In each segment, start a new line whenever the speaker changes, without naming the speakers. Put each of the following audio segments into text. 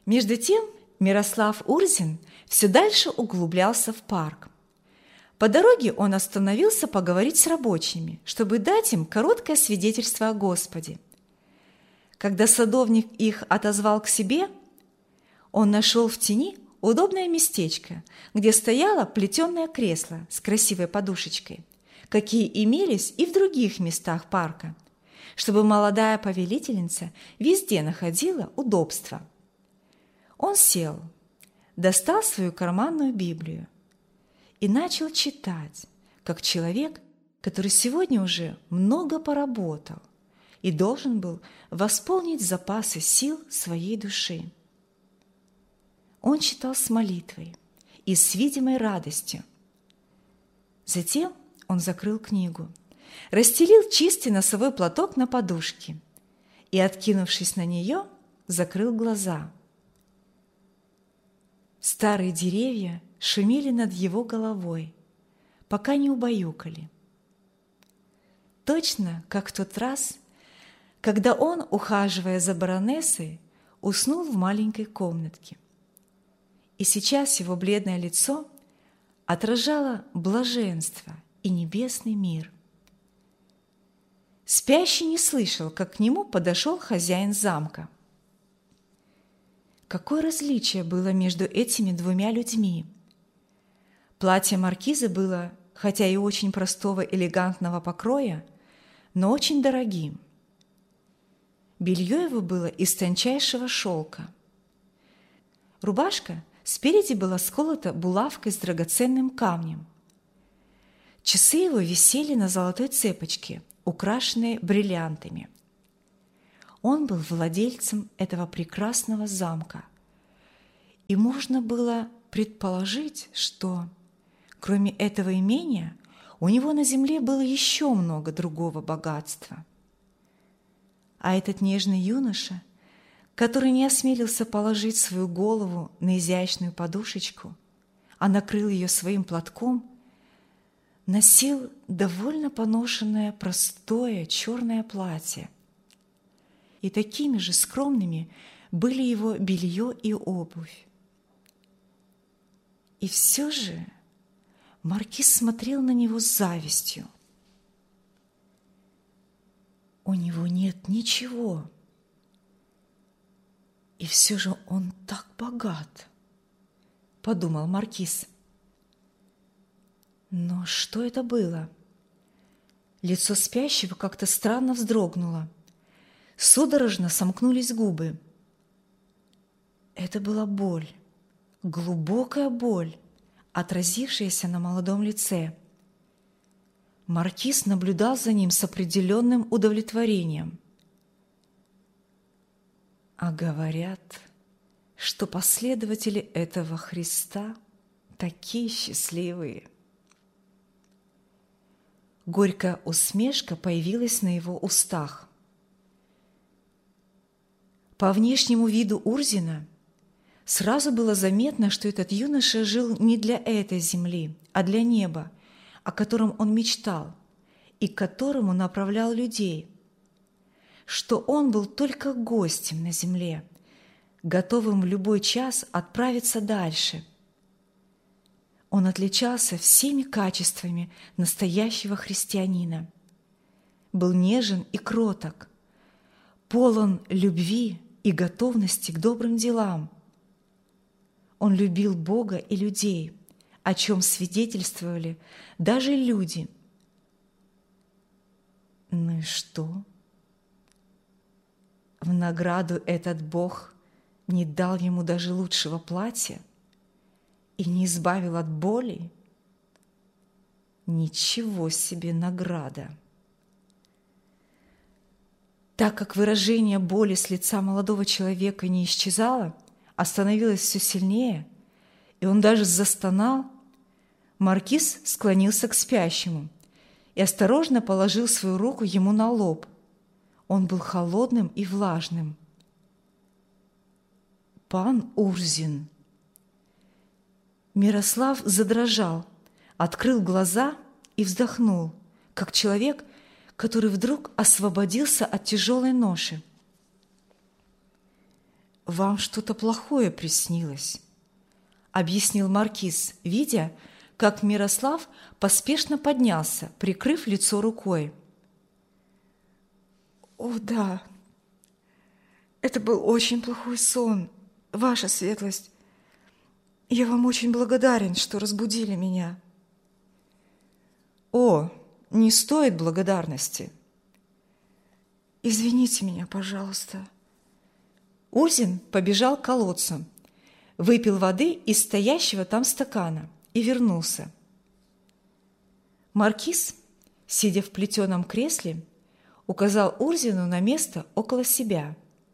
Между тем Мирослав Урзин все дальше углублялся в парк. По дороге он остановился поговорить с рабочими, чтобы дать им короткое свидетельство о Господе. Когда садовник их отозвал к себе, он нашел в тени удобное местечко, где стояло плетеное кресло с красивой подушечкой, какие имелись и в других местах парка, чтобы молодая повелительница везде находила удобство. Он сел, достал свою карманную Библию и начал читать, как человек, который сегодня уже много поработал и должен был восполнить запасы сил своей души. Он читал с молитвой и с видимой радостью. Затем он закрыл книгу, расстелил чистый носовой платок на подушке и, откинувшись на нее, закрыл глаза. Старые деревья шумели над его головой, пока не убаюкали. Точно как в тот раз, когда он, ухаживая за баронессой, уснул в маленькой комнатке. И сейчас его бледное лицо отражало блаженство и небесный мир. Спящий не слышал, как к нему подошел хозяин замка. Какое различие было между этими двумя людьми! Платье маркиза было, хотя и очень простого элегантного покроя, но очень дорогим. Белье его было из тончайшего шелка. Рубашка спереди была сколота булавкой с драгоценным камнем. Часы его висели на золотой цепочке, украшенной бриллиантами. Он был владельцем этого прекрасного замка, и можно было предположить, что, кроме этого имения, у него на земле было еще много другого богатства. А этот нежный юноша, который не осмелился положить свою голову на изящную подушечку, а накрыл ее своим платком, носил довольно поношенное простое черное платье. И такими же скромными были его белье и обувь. И все же маркиз смотрел на него с завистью. У него нет ничего, и все же он так богат, подумал маркиз. Но что это было? Лицо спящего как-то странно вздрогнуло. Судорожно сомкнулись губы. Это была боль, глубокая боль, отразившаяся на молодом лице. Маркиз наблюдал за ним с определенным удовлетворением. А говорят, что последователи этого Христа такие счастливые. Горькая усмешка появилась на его устах. По внешнему виду Урзина сразу было заметно, что этот юноша жил не для этой земли, а для неба, о котором он мечтал и к которому направлял людей, что он был только гостем на земле, готовым в любой час отправиться дальше. Он отличался всеми качествами настоящего христианина, был нежен и кроток, полон любви и готовности к добрым делам. Он любил Бога и людей, о чем свидетельствовали даже люди. Ну и что? В награду этот Бог не дал ему даже лучшего платья и не избавил от боли? Ничего себе награда! Так как выражение боли с лица молодого человека не исчезало, а становилось все сильнее, и он даже застонал, маркиз склонился к спящему и осторожно положил свою руку ему на лоб. Он был холодным и влажным. «Пан Урзин!» Мирослав задрожал, открыл глаза и вздохнул, как человек, который вдруг освободился от тяжелой ноши. «Вам что-то плохое приснилось», — объяснил маркиз, видя, как Мирослав поспешно поднялся, прикрыв лицо рукой. «О, да, это был очень плохой сон, ваша светлость. Я вам очень благодарен, что разбудили меня». «О, не стоит благодарности». «Извините меня, пожалуйста». Урзин побежал к колодцу, выпил воды из стоящего там стакана и вернулся. Маркиз, сидя в плетеном кресле, указал Урзину на место около себя.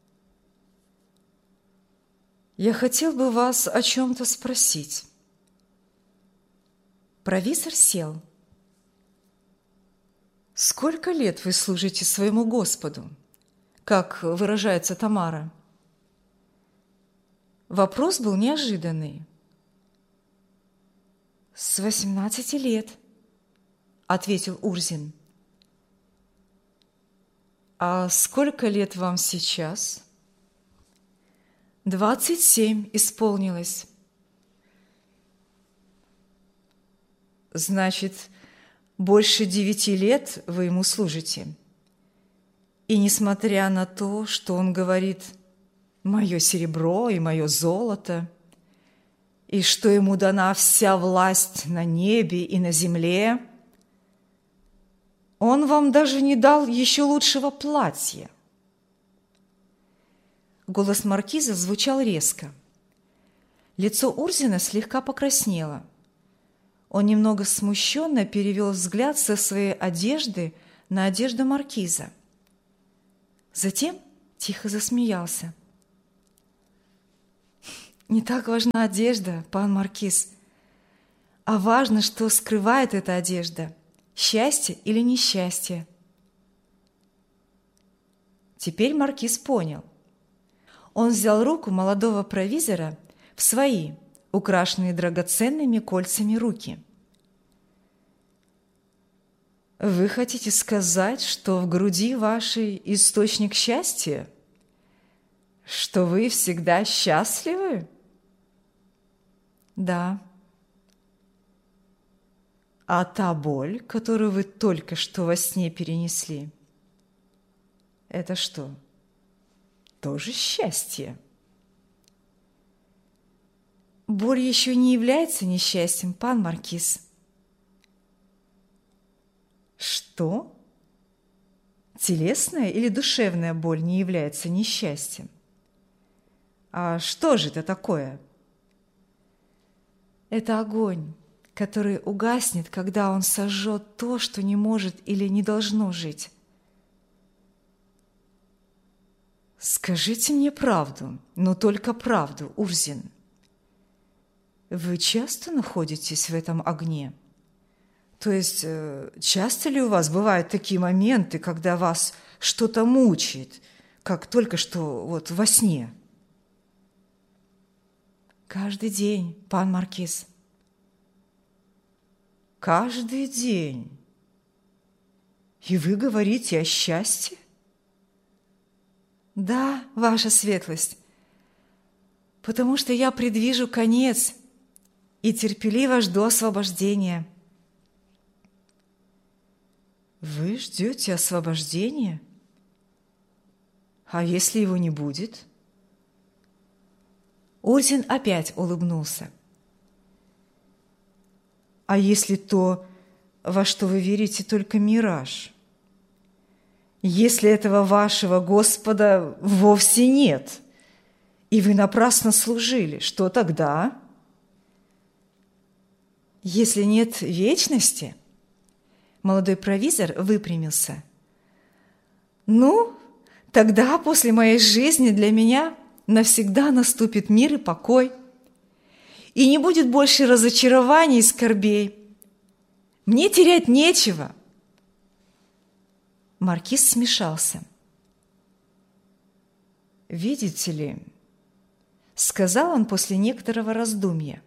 «Я хотел бы вас о чем-то спросить». Провизор сел. «Сколько лет вы служите своему Господу?» как выражается Тамара. Вопрос был неожиданный. «С 18 лет», – ответил Урзин. «А сколько лет вам сейчас?» 27 исполнилось. «Значит, больше 9 лет вы ему служите. И несмотря на то, что он говорит «моё серебро и моё золото», и что ему дана вся власть на небе и на земле, он вам даже не дал еще лучшего платья». Голос маркиза звучал резко. Лицо Урзина слегка покраснело. Он немного смущенно перевел взгляд со своей одежды на одежду маркиза. Затем тихо засмеялся. «Не так важна одежда, пан маркиз, а важно, что скрывает эта одежда, счастье или несчастье». Теперь маркиз понял. Он взял руку молодого провизора в свои, украшенные драгоценными кольцами руки. «Вы хотите сказать, что в груди вашей источник счастья? Что вы всегда счастливы?» «Да». «А та боль, которую вы только что во сне перенесли, это что, тоже счастье?» «Боль еще не является несчастьем, пан маркиз». «Что? Телесная или душевная боль не является несчастьем? А что же это такое?» «Это огонь, который угаснет, когда он сожжет то, что не может или не должно жить». «Скажите мне правду, но только правду, Урзин. Вы часто находитесь в этом огне? То есть, часто ли у вас бывают такие моменты, когда вас что-то мучает, как только что вот во сне?» «Каждый день, пан маркиз». «Каждый день? И вы говорите о счастье?» «Да, ваша светлость, потому что я предвижу конец и терпеливо жду освобождения». «Вы ждете освобождения? А если его не будет?» Урзин опять улыбнулся. «А если то, во что вы верите, только мираж? Если этого вашего Господа вовсе нет, и вы напрасно служили, что тогда? Если нет вечности?» Молодой провизор выпрямился. «Ну, тогда после моей жизни для меня навсегда наступит мир и покой, и не будет больше разочарований и скорбей. Мне терять нечего». Маркиз смешался. «Видите ли, — сказал он после некоторого раздумья, —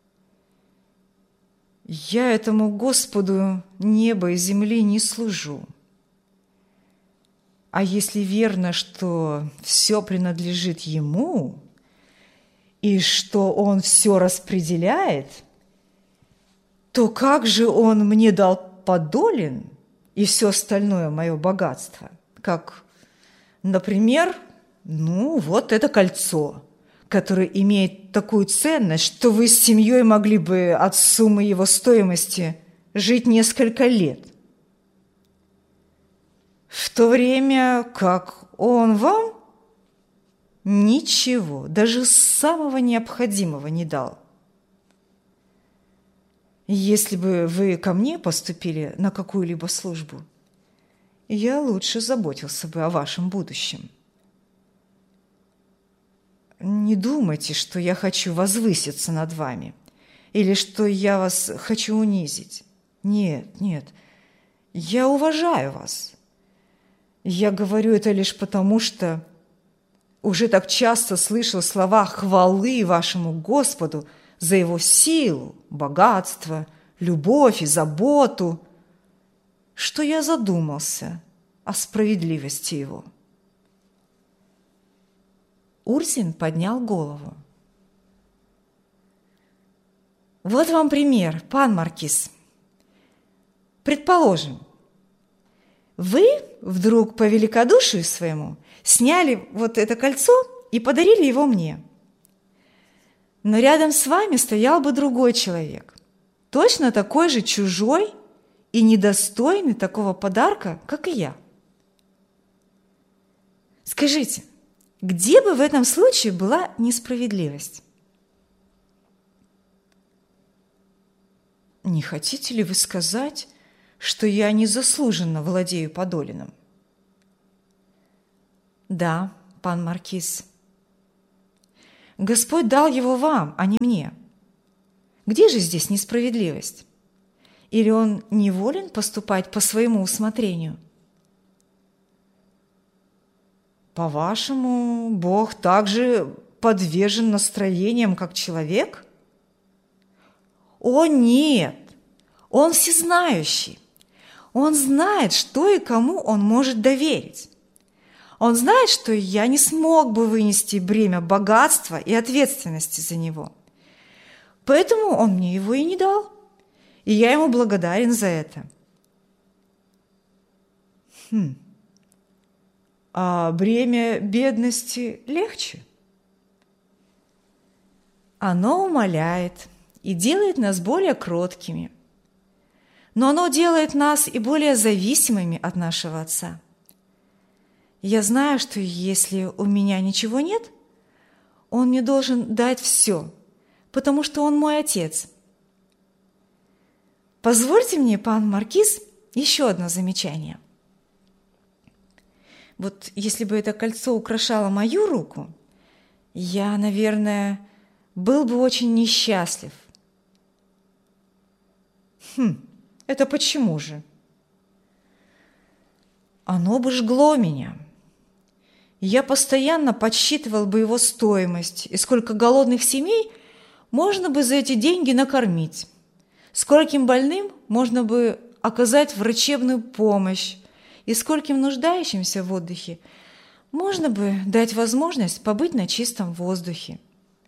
я этому Господу неба и земли не служу. А если верно, что все принадлежит ему, и что он все распределяет, то как же он мне дал подолен и все остальное мое богатство? Как, например, вот это кольцо, которое имеет такую ценность, что вы с семьей могли бы от суммы его стоимости жить несколько лет. В то время как он вам ничего, даже самого необходимого не дал. Если бы вы ко мне поступили на какую-либо службу, я лучше заботился бы о вашем будущем. Не думайте, что я хочу возвыситься над вами или что я вас хочу унизить. Нет, нет, я уважаю вас. Я говорю это лишь потому, что уже так часто слышал слова хвалы вашему Господу за Его силу, богатство, любовь и заботу, что я задумался о справедливости Его. Урзин поднял голову. Вот вам пример, пан Маркиз. Предположим, вы вдруг по великодушию своему сняли вот это кольцо и подарили его мне. Но рядом с вами стоял бы другой человек, точно такой же чужой и недостойный такого подарка, как и я. Скажите, где бы в этом случае была несправедливость? Не хотите ли вы сказать, что я незаслуженно владею подоленным? Да, пан Маркиз. Господь дал его вам, а не мне. Где же здесь несправедливость? Или он не волен поступать по своему усмотрению? По-вашему, Бог также подвержен настроениям, как человек? О, нет! Он всезнающий. Он знает, что и кому он может доверить. Он знает, что я не смог бы вынести бремя богатства и ответственности за него. Поэтому он мне его и не дал. И я ему благодарен за это. А бремя бедности легче? Оно умаляет и делает нас более кроткими. Но оно делает нас и более зависимыми от нашего Отца. Я знаю, что если у меня ничего нет, Он мне должен дать все, потому что Он мой Отец. Позвольте мне, пан Маркиз, еще одно замечание. Вот если бы это кольцо украшало мою руку, я, наверное, был бы очень несчастлив. Это почему же? Оно бы жгло меня. Я постоянно подсчитывал бы его стоимость, и сколько голодных семей можно бы за эти деньги накормить, скольким больным можно бы оказать врачебную помощь, и скольким нуждающимся в отдыхе можно бы дать возможность побыть на чистом воздухе.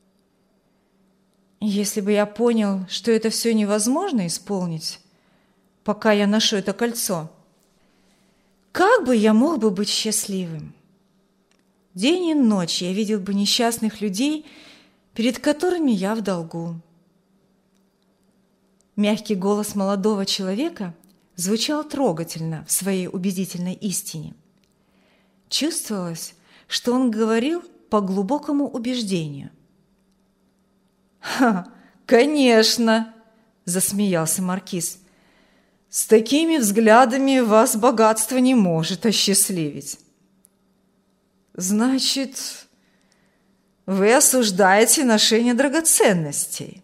Если бы я понял, что это все невозможно исполнить, пока я ношу это кольцо, как бы я мог бы быть счастливым? День и ночь я видел бы несчастных людей, перед которыми я в долгу. Мягкий голос молодого человека звучал трогательно в своей убедительной истине. Чувствовалось, что он говорил по глубокому убеждению. «Конечно!» – засмеялся Маркиз. «С такими взглядами вас богатство не может осчастливить». «Значит, вы осуждаете ношение драгоценностей?»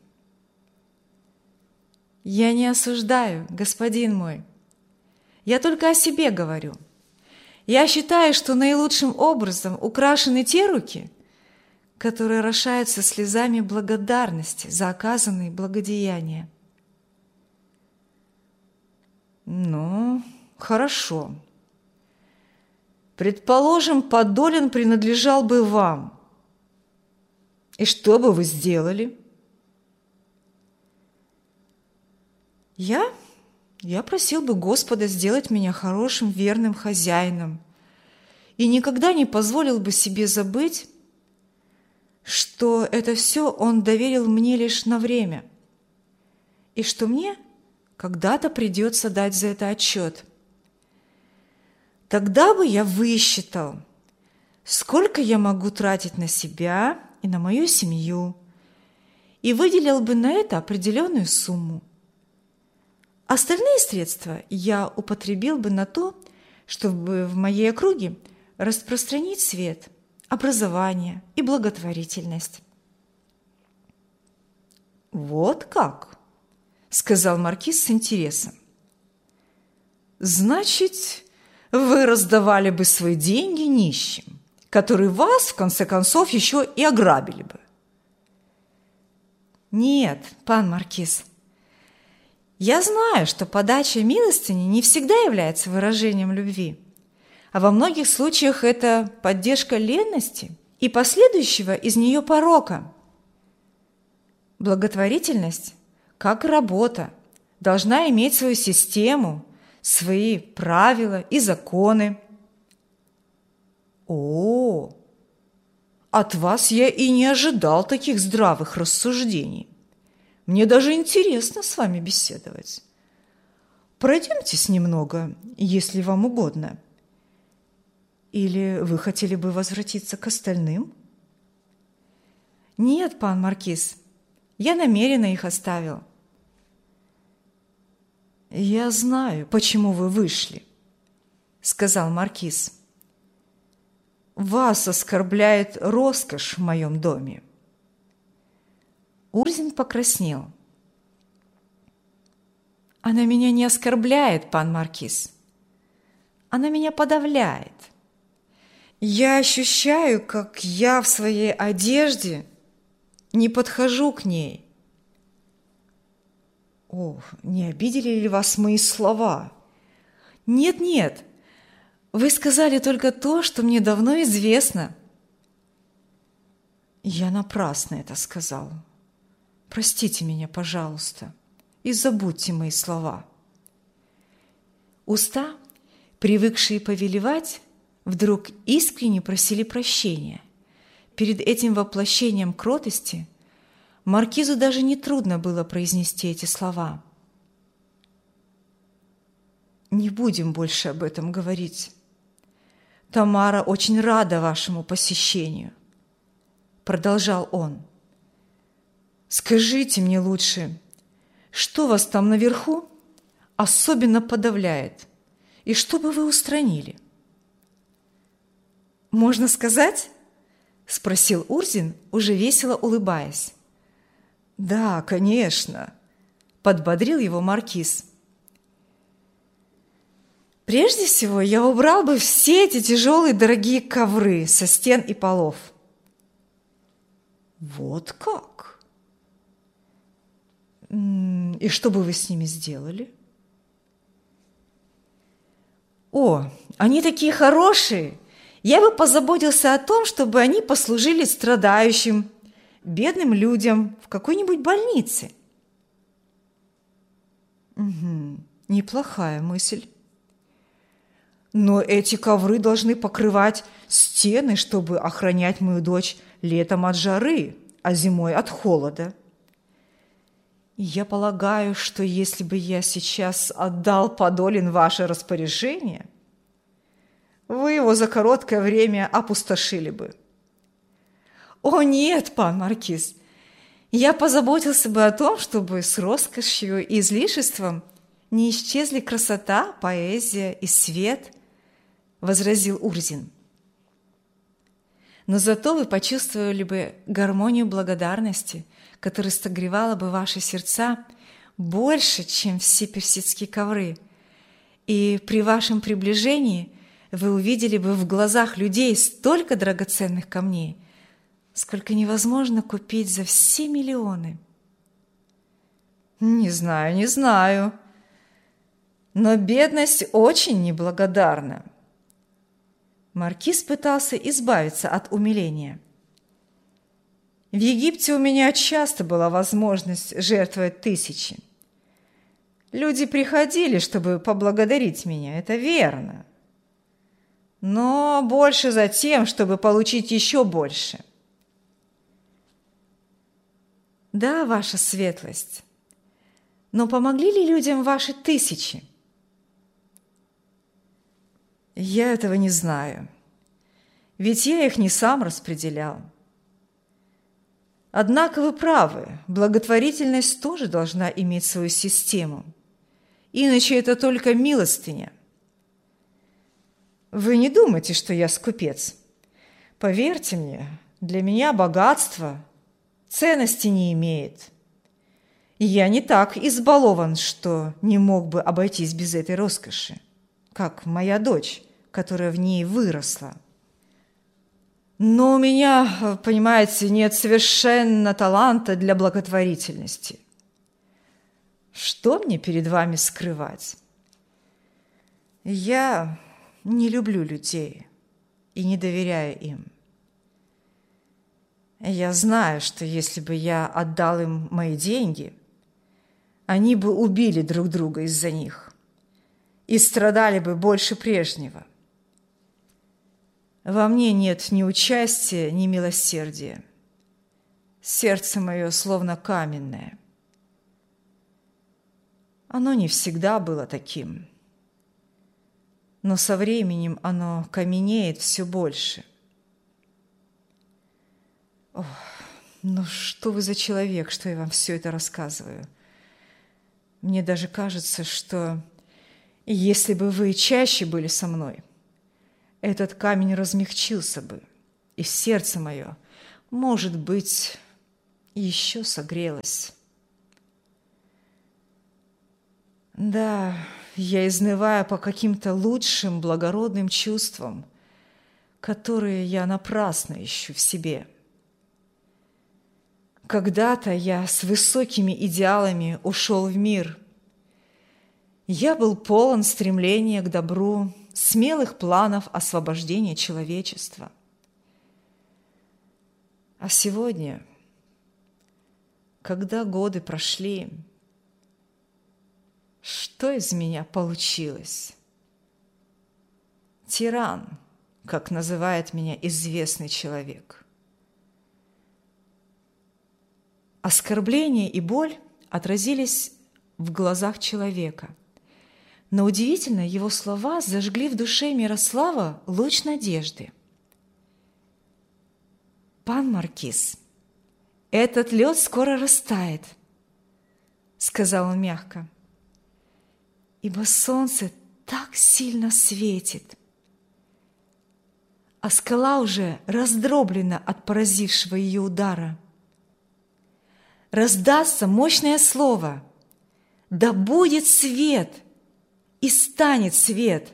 «Я не осуждаю, господин мой. Я только о себе говорю. Я считаю, что наилучшим образом украшены те руки, которые орошаются слезами благодарности за оказанные благодеяния». «Ну, хорошо. Предположим, Подолин принадлежал бы вам. И что бы вы сделали? Я просил бы Господа сделать меня хорошим, верным хозяином и никогда не позволил бы себе забыть, что это все Он доверил мне лишь на время, и что мне когда-то придется дать за это отчет. Тогда бы я высчитал, сколько я могу тратить на себя и на мою семью, и выделил бы на это определенную сумму. Остальные средства я употребил бы на то, чтобы в моей округе распространить свет, образование и благотворительность. «Вот как?» – сказал маркиз с интересом. «Значит, вы раздавали бы свои деньги нищим, которые вас, в конце концов, еще и ограбили бы». «Нет, пан маркиз, я знаю, что подача милостыни не всегда является выражением любви, а во многих случаях это поддержка ленности и последующего из нее порока. Благотворительность, как и работа, должна иметь свою систему, свои правила и законы». «О, от вас я и не ожидал таких здравых рассуждений. Мне даже интересно с вами беседовать. Пройдемтесь немного, если вам угодно. Или вы хотели бы возвратиться к остальным?» «Нет, пан маркиз, я намеренно их оставил». «Я знаю, почему вы вышли», — сказал маркиз. «Вас оскорбляет роскошь в моем доме». Урзин покраснел. «Она меня не оскорбляет, пан маркиз. Она меня подавляет. Я ощущаю, как я в своей одежде не подхожу к ней». «О, не обидели ли вас мои слова?» «Нет, вы сказали только то, что мне давно известно». «Я напрасно это сказал. Простите меня, пожалуйста, и забудьте мои слова». Уста, привыкшие повелевать, вдруг искренне просили прощения. Перед этим воплощением кротости маркизу даже нетрудно было произнести эти слова. «Не будем больше об этом говорить. Тамара очень рада вашему посещению», – продолжал он. «Скажите мне лучше, что вас там наверху особенно подавляет, и что бы вы устранили?» «Можно сказать?» – спросил Урзин, уже весело улыбаясь. «Да, конечно», – подбодрил его маркиз. «Прежде всего, я убрал бы все эти тяжелые дорогие ковры со стен и полов». «Вот как? И что бы вы с ними сделали?» «О, они такие хорошие! Я бы позаботился о том, чтобы они послужили страдающим, бедным людям в какой-нибудь больнице». «Угу, неплохая мысль. Но эти ковры должны покрывать стены, чтобы охранять мою дочь летом от жары, а зимой от холода. И я полагаю, что если бы я сейчас отдал Подолин в ваше распоряжение, вы его за короткое время опустошили бы». «О нет, пан маркиз, я позаботился бы о том, чтобы с роскошью и излишеством не исчезли красота, поэзия и свет», – возразил Урзин. «Но зато вы почувствовали бы гармонию благодарности, которая согревала бы ваши сердца больше, чем все персидские ковры. И при вашем приближении вы увидели бы в глазах людей столько драгоценных камней, сколько невозможно купить за все миллионы». Не знаю, но бедность очень неблагодарна. Маркиз пытался избавиться от умиления. В Египте у меня часто была возможность жертвовать тысячи. Люди приходили, чтобы поблагодарить меня, это верно. Но больше за тем, чтобы получить еще больше. Да, ваша светлость. Но помогли ли людям ваши тысячи? Я этого не знаю, ведь я их не сам распределял. Однако вы правы, благотворительность тоже должна иметь свою систему, иначе это только милостыня. Вы не думайте, что я скупец. Поверьте мне, для меня богатство ценности не имеет. Я не так избалован, что не мог бы обойтись без этой роскоши, как моя дочь, которая в ней выросла. Но у меня, понимаете, нет совершенно таланта для благотворительности. Что мне перед вами скрывать? Я не люблю людей и не доверяю им. Я знаю, что если бы я отдал им мои деньги, они бы убили друг друга из-за них и страдали бы больше прежнего. Во мне нет ни участия, ни милосердия. Сердце мое словно каменное. Оно не всегда было таким, но со временем оно каменеет все больше. Ох, ну что вы за человек, что я вам все это рассказываю? Мне даже кажется, что если бы вы чаще были со мной, этот камень размягчился бы, и сердце мое, может быть, еще согрелось. Да, я изнываю по каким-то лучшим благородным чувствам, которые я напрасно ищу в себе. Когда-то я с высокими идеалами ушел в мир. Я был полон стремления к добру, смелых планов освобождения человечества. А сегодня, когда годы прошли, что из меня получилось? Тиран, как называет меня известный человек. Оскорбление и боль отразились в глазах человека. Но удивительно, его слова зажгли в душе Мирослава луч надежды. «Пан Маркиз, этот лед скоро растает», — сказал он мягко, «ибо солнце так сильно светит, а скала уже раздроблена от поразившего ее удара. Раздастся мощное слово: да будет свет, и станет свет».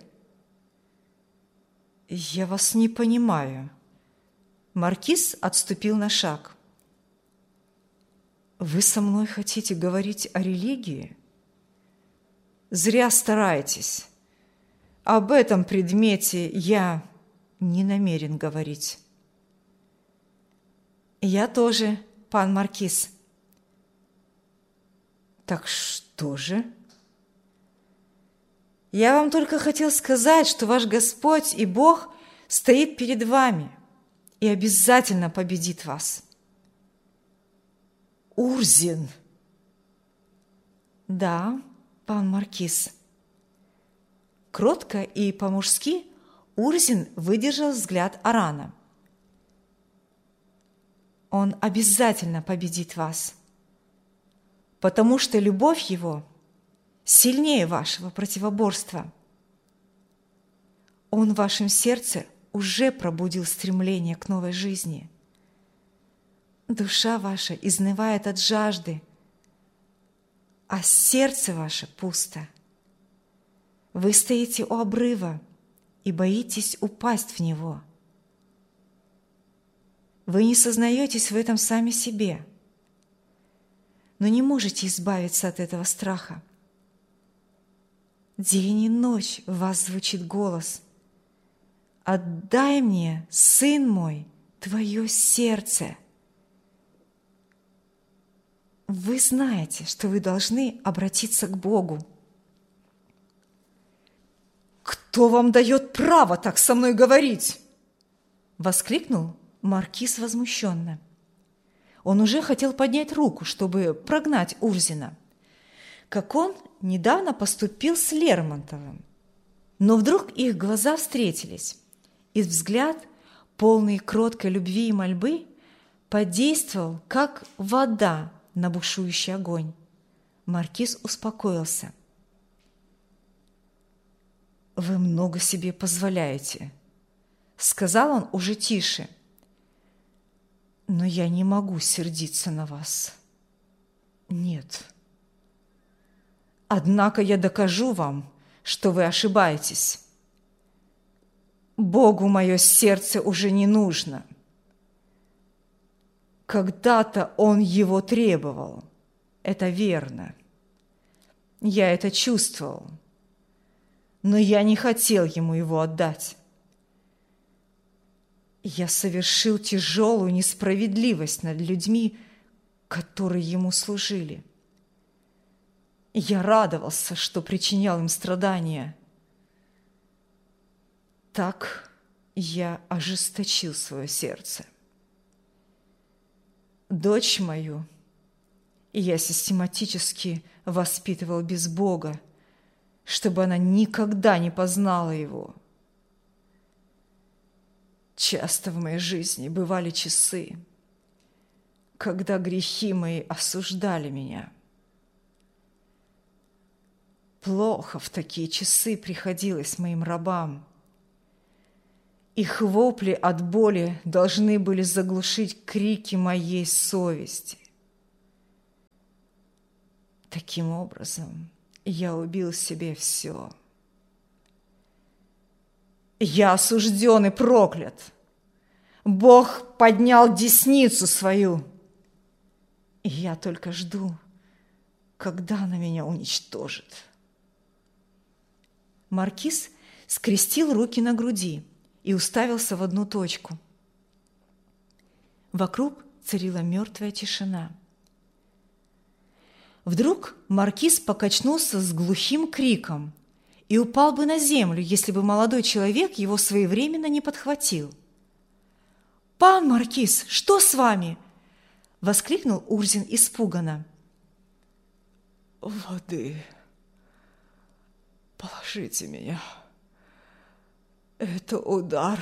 «Я вас не понимаю». Маркиз отступил на шаг. «Вы со мной хотите говорить о религии? Зря стараетесь. Об этом предмете я не намерен говорить». «Я тоже, пан Маркиз». «Так что же?» «Я вам только хотел сказать, что ваш Господь и Бог стоит перед вами и обязательно победит вас». «Урзин!» «Да, пан Маркиз». Кротко и по-мужски Урзин выдержал взгляд Арана. «Он обязательно победит вас, потому что любовь его сильнее вашего противоборства. Он в вашем сердце уже пробудил стремление к новой жизни. Душа ваша изнывает от жажды, а сердце ваше пусто. Вы стоите у обрыва и боитесь упасть в него. Вы не сознаетесь в этом сами себе, но не можете избавиться от этого страха. День и ночь в вас звучит голос: отдай мне, сын мой, твое сердце. Вы знаете, что вы должны обратиться к Богу. «Кто вам дает право так со мной говорить?» – воскликнул маркиз возмущенно. Он уже хотел поднять руку, чтобы прогнать Урзина, как он недавно поступил с Лермонтовым. Но вдруг их глаза встретились, и взгляд, полный кроткой любви и мольбы, подействовал, как вода на бушующий огонь. Маркиз успокоился. «Вы много себе позволяете», – сказал он уже тише. «Но я не могу сердиться на вас. Нет. Однако я докажу вам, что вы ошибаетесь. Богу мое сердце уже не нужно. Когда-то Он его требовал, это верно. Я это чувствовал, но я не хотел ему его отдать. Я совершил тяжелую несправедливость над людьми, которые ему служили. Я радовался, что причинял им страдания. Так я ожесточил свое сердце. Дочь мою я систематически воспитывал без Бога, чтобы она никогда не познала Его. Часто в моей жизни бывали часы, когда грехи мои осуждали меня. Плохо в такие часы приходилось моим рабам. Их вопли от боли должны были заглушить крики моей совести. Таким образом, я убил себе все. Я осужден и проклят. Бог поднял десницу свою, и я только жду, когда она меня уничтожит. Маркиз скрестил руки на груди и уставился в одну точку. Вокруг царила мертвая тишина. Вдруг маркиз покачнулся с глухим криком и упал бы на землю, если бы молодой человек его своевременно не подхватил. «Пан маркиз, что с вами?» – воскликнул Урзин испуганно.
«Воды. Положите меня. Это удар».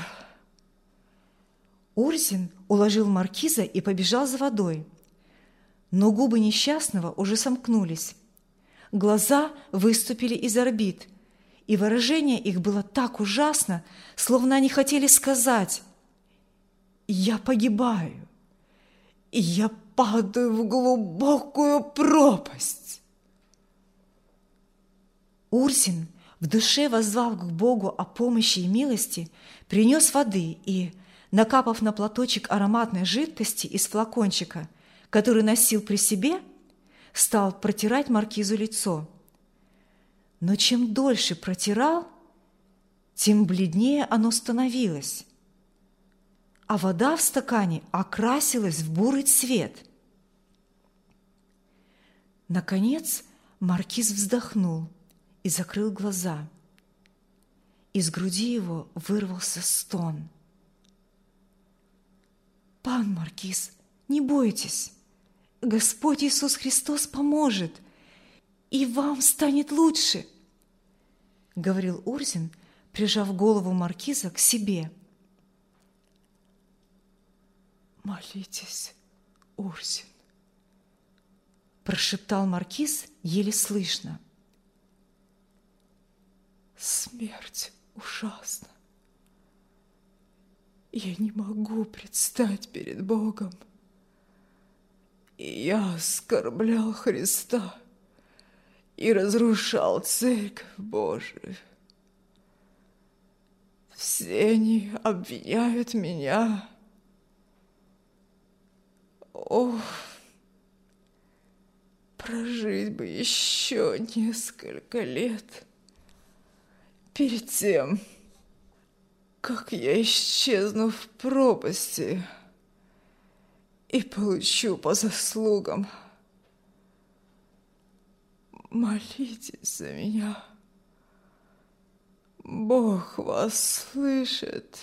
Урзин уложил маркиза и побежал за водой. Но губы несчастного уже сомкнулись. Глаза выступили из орбит, и выражение их было так ужасно, словно они хотели сказать: «Я погибаю, и я падаю в глубокую пропасть». Урзин, в душе воззвав к Богу о помощи и милости, принес воды и, накапав на платочек ароматной жидкости из флакончика, который носил при себе, стал протирать маркизу лицо. Но чем дольше протирал, тем бледнее оно становилось, а вода в стакане окрасилась в бурый цвет. Наконец маркиз вздохнул и закрыл глаза. Из груди его вырвался стон. «Пан маркиз, не бойтесь, Господь Иисус Христос поможет, и вам станет лучше», — говорил Урзин, прижав голову маркиза к себе.
«Молитесь, Урзин»,
— прошептал маркиз еле слышно.
«Смерть ужасна. Я не могу предстать перед Богом. И я оскорблял Христа и разрушал Церковь Божию. Все они обвиняют меня. Ох, прожить бы еще несколько лет перед тем, как я исчезну в пропасти и получу по заслугам. Молитесь за меня. Бог вас слышит.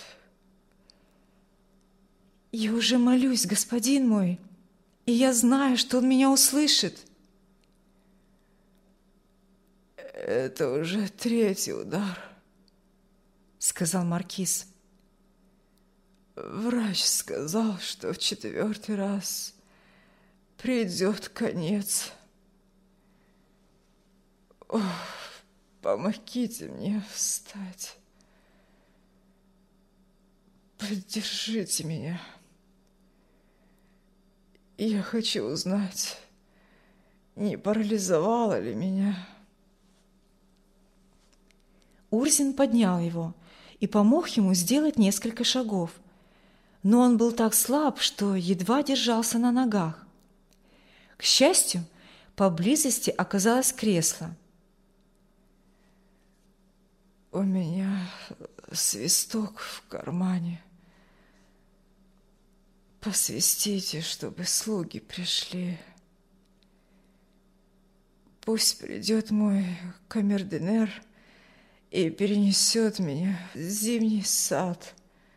Я уже молюсь, господин мой, и я знаю, что Он меня услышит.
Это уже 3-й удар,
сказал маркиз.
Врач сказал, что в 4-й раз придет конец. Ох, помогите мне встать. Поддержите меня. Я хочу узнать, не парализовало ли меня.
Урзин поднял его и помог ему сделать несколько шагов, но он был так слаб, что едва держался на ногах. К счастью, поблизости оказалось кресло.
У меня свисток в кармане. Посвистите, чтобы слуги пришли. Пусть придет мой камердинер и перенесет меня в зимний сад.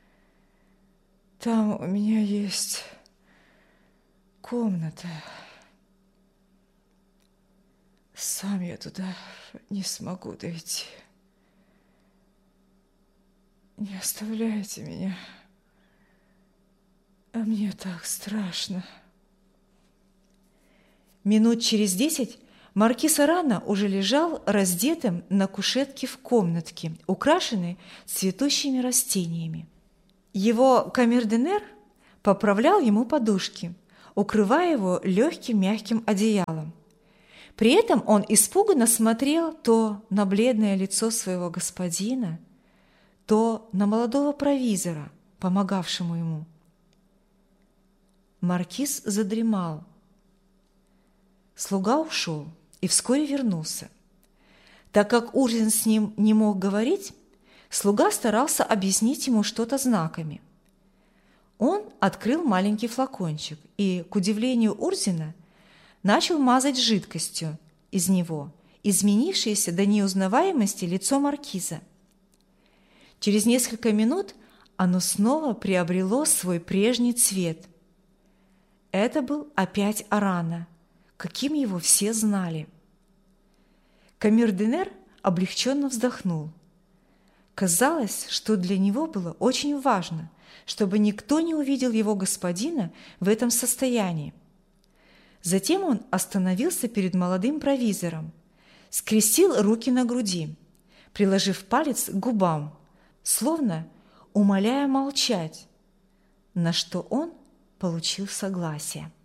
Там у меня есть комната. Сам я туда не смогу дойти. Не оставляйте меня. А мне так страшно.
Минут через 10 маркиз Арана уже лежал раздетым на кушетке в комнатке, украшенной цветущими растениями. Его камердинер поправлял ему подушки, укрывая его легким мягким одеялом. При этом он испуганно смотрел то на бледное лицо своего господина, то на молодого провизора, помогавшему ему. Маркиз задремал. Слуга ушел и вскоре вернулся. Так как Урзин с ним не мог говорить, слуга старался объяснить ему что-то знаками. Он открыл маленький флакончик и, к удивлению Урзина, начал мазать жидкостью из него изменившееся до неузнаваемости лицо маркиза. Через несколько минут оно снова приобрело свой прежний цвет. Это был опять Арана, каким его все знали. Камердинер облегченно вздохнул. Казалось, что для него было очень важно, чтобы никто не увидел его господина в этом состоянии. Затем он остановился перед молодым провизором, скрестил руки на груди, приложив палец к губам, словно умоляя молчать, на что он получил согласие.